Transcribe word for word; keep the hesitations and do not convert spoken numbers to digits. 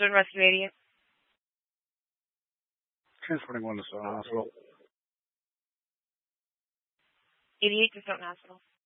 Western Rescue eighty-eight. Transporting one to Stone Hospital. eighty-eight to Stoughton Hospital.